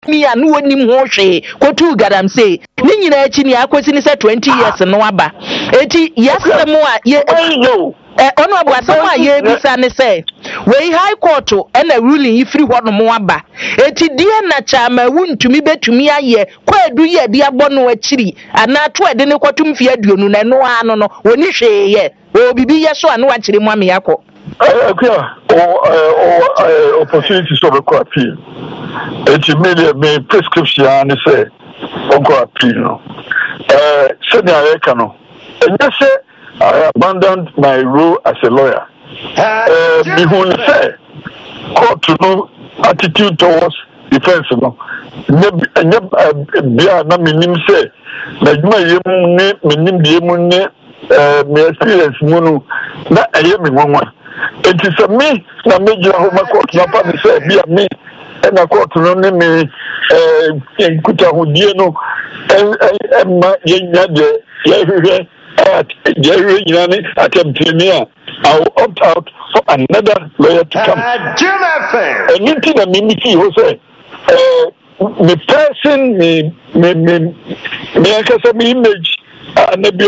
me and no nim ho hwe kotu gadam say ni nyina achi ni akosi ni say 20 years no aba eti yasem a ye ono abu asem a ye bisa ne say we high court and a ruling ifri ho no mo aba eti die na chama wuntumi betumi aye kwadu ye de abono achiri ana to ede ne kwatum fi aduonu na no ano no woni hwe ye obibi ye so anu achiri mu ame yakọ opportunity so be appeal. It's me prescription and say appeal no. Said I can and just say I abandoned my role as a lawyer. Me who say court to know attitude towards defense no. Bia na minim say na juma yem ne minim die mu ne me experience mu no na eye me nwanwa. It is a me na major home court na pa say bia me na court no ne me enkuta hodie no ma yenya de yehwe attempt me I will opt out for another lawyer to come. And you think that me who say the person me akasa me image maybe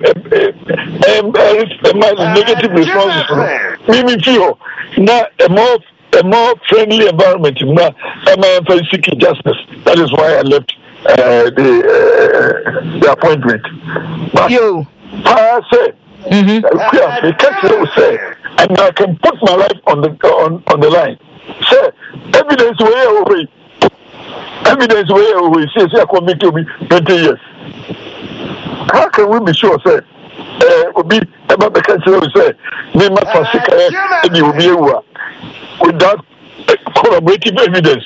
negative responses. Me feel now a more friendly environment. I'm seeking justice. That is why I left the appointment. But I say, say, and I can put my life on the line. Say, evidence way. Evidence where we say I commit to me 20 years. How can we be sure, say, will be about the country we say, me must without corroborative evidence?